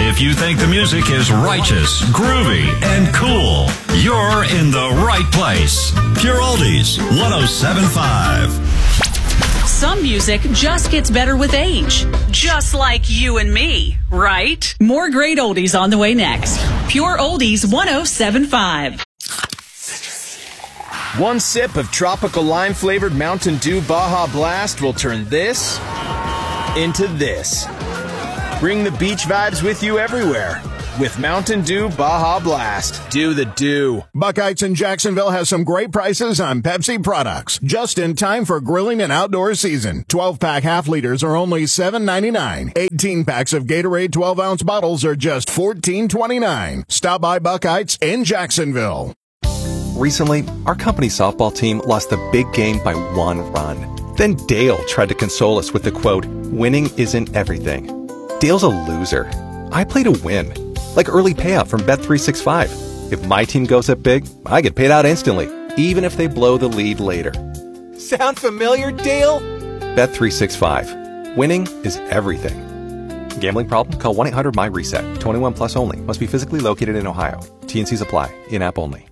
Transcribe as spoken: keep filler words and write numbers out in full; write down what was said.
If you think the music is righteous, groovy, and cool, you're in the right place. Pure Oldies, one oh seven point five. Some music just gets better with age. Just like you and me, right? More great oldies on the way next. Pure Oldies one oh seven point five. One sip of tropical lime-flavored Mountain Dew Baja Blast will turn this into this. Bring the beach vibes with you everywhere with Mountain Dew Baja Blast. Do the do. Buckeyes in Jacksonville has some great prices on Pepsi products. Just in time for grilling and outdoor season. twelve-pack half liters are only seven ninety-nine. eighteen packs of Gatorade twelve-ounce bottles are just fourteen twenty-nine. Stop by Buckeyes in Jacksonville. Recently, our company softball team lost the big game by one run. Then Dale tried to console us with the quote, "Winning isn't everything." Dale's a loser. I play to win. Like early payout from Bet three sixty-five. If my team goes up big, I get paid out instantly, even if they blow the lead later. Sound familiar, Dale? Bet three sixty-five. Winning is everything. Gambling problem? Call one eight hundred M Y RESET. twenty-one plus only. Must be physically located in Ohio. T and Cs apply. In-app only.